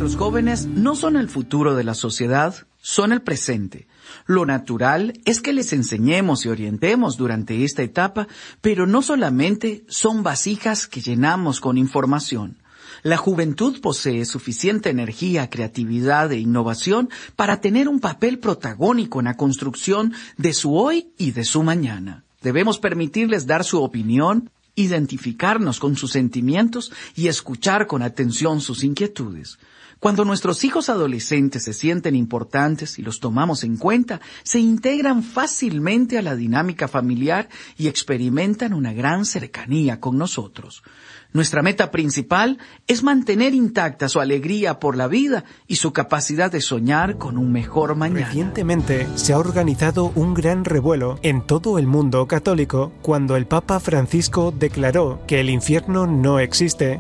Nuestros jóvenes no son el futuro de la sociedad, son el presente. Lo natural es que les enseñemos y orientemos durante esta etapa, pero no solamente son vasijas que llenamos con información. La juventud posee suficiente energía, creatividad e innovación para tener un papel protagónico en la construcción de su hoy y de su mañana. Debemos permitirles dar su opinión, identificarnos con sus sentimientos y escuchar con atención sus inquietudes. Cuando nuestros hijos adolescentes se sienten importantes y los tomamos en cuenta, se integran fácilmente a la dinámica familiar y experimentan una gran cercanía con nosotros. Nuestra meta principal es mantener intacta su alegría por la vida y su capacidad de soñar con un mejor mañana. Recientemente se ha organizado un gran revuelo en todo el mundo católico cuando el Papa Francisco declaró que el infierno no existe.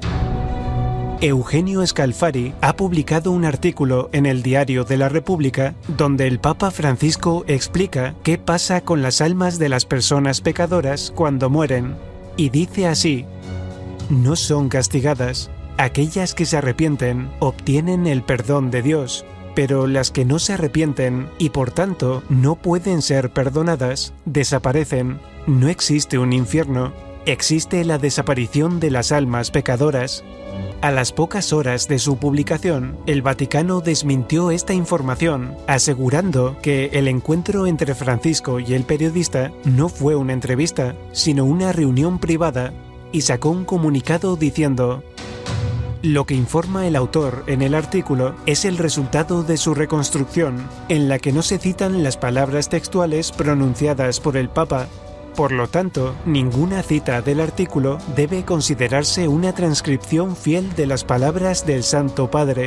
Eugenio Scalfari ha publicado un artículo en el Diario de la República donde el Papa Francisco explica qué pasa con las almas de las personas pecadoras cuando mueren. Y dice así: no son castigadas. Aquellas que se arrepienten obtienen el perdón de Dios, pero las que no se arrepienten y por tanto no pueden ser perdonadas, desaparecen. No existe un infierno, existe la desaparición de las almas pecadoras. A las pocas horas de su publicación, el Vaticano desmintió esta información, asegurando que el encuentro entre Francisco y el periodista no fue una entrevista, sino una reunión privada, y sacó un comunicado diciendo: lo que informa el autor en el artículo es el resultado de su reconstrucción, en la que no se citan las palabras textuales pronunciadas por el Papa. Por lo tanto, ninguna cita del artículo debe considerarse una transcripción fiel de las palabras del Santo Padre.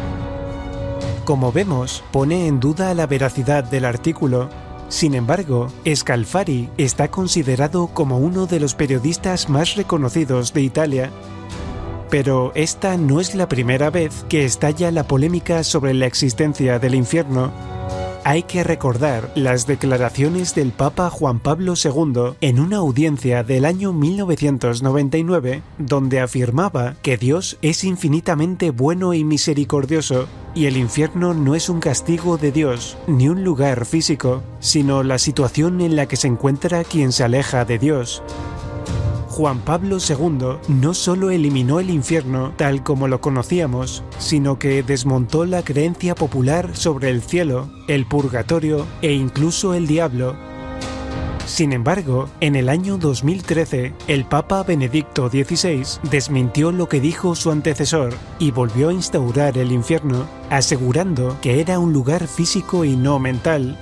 Como vemos, pone en duda la veracidad del artículo. Sin embargo, Scalfari está considerado como uno de los periodistas más reconocidos de Italia. Pero esta no es la primera vez que estalla la polémica sobre la existencia del infierno. Hay que recordar las declaraciones del Papa Juan Pablo II en una audiencia del año 1999, donde afirmaba que Dios es infinitamente bueno y misericordioso, y el infierno no es un castigo de Dios, ni un lugar físico, sino la situación en la que se encuentra quien se aleja de Dios. Juan Pablo II no solo eliminó el infierno tal como lo conocíamos, sino que desmontó la creencia popular sobre el cielo, el purgatorio e incluso el diablo. Sin embargo, en el año 2013, el Papa Benedicto XVI desmintió lo que dijo su antecesor y volvió a instaurar el infierno, asegurando que era un lugar físico y no mental.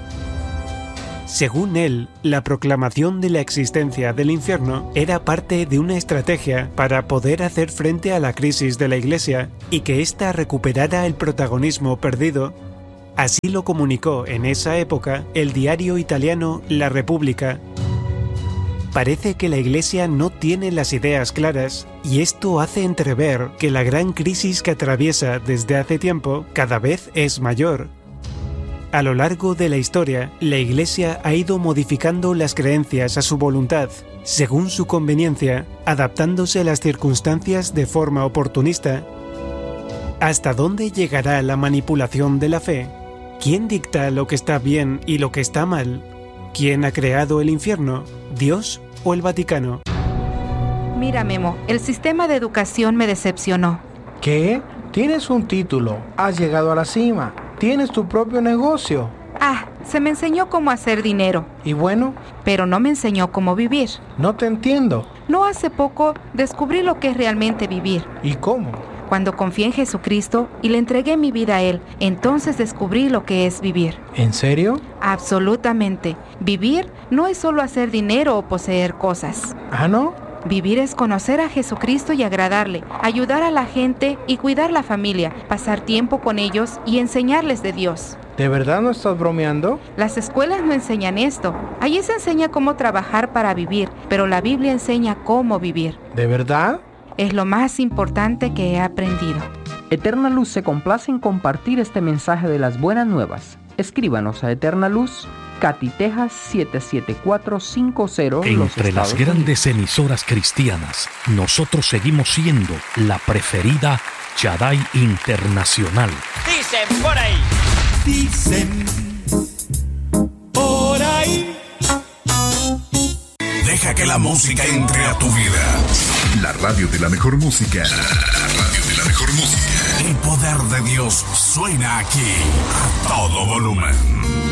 Según él, la proclamación de la existencia del infierno era parte de una estrategia para poder hacer frente a la crisis de la Iglesia y que ésta recuperara el protagonismo perdido. Así lo comunicó en esa época el diario italiano La Repubblica. Parece que la Iglesia no tiene las ideas claras y esto hace entrever que la gran crisis que atraviesa desde hace tiempo cada vez es mayor. A lo largo de la historia, la Iglesia ha ido modificando las creencias a su voluntad, según su conveniencia, adaptándose a las circunstancias de forma oportunista. ¿Hasta dónde llegará la manipulación de la fe? ¿Quién dicta lo que está bien y lo que está mal? ¿Quién ha creado el infierno? ¿Dios o el Vaticano? Mira, Memo, el sistema de educación me decepcionó. ¿Qué? Tienes un título, has llegado a la cima. Tienes tu propio negocio. Se me enseñó cómo hacer dinero. ¿Y bueno? Pero no me enseñó cómo vivir. No te entiendo. No hace poco descubrí lo que es realmente vivir. ¿Y cómo? Cuando confié en Jesucristo y le entregué mi vida a Él, entonces descubrí lo que es vivir. ¿En serio? Absolutamente. Vivir no es solo hacer dinero o poseer cosas. ¿Ah, no? Vivir es conocer a Jesucristo y agradarle, ayudar a la gente y cuidar la familia, pasar tiempo con ellos y enseñarles de Dios. ¿De verdad no estás bromeando? Las escuelas no enseñan esto. Allí se enseña cómo trabajar para vivir, pero la Biblia enseña cómo vivir. ¿De verdad? Es lo más importante que he aprendido. Eterna Luz se complace en compartir este mensaje de las buenas nuevas. Escríbanos a eternaluz Katy, Texas 77450. Entre las grandes emisoras cristianas, nosotros seguimos siendo la preferida Shaddai Internacional. Dicen por ahí. Dicen por ahí. Deja que la música entre a tu vida. La radio de la mejor música. La radio de la mejor música. El poder de Dios suena aquí a todo volumen.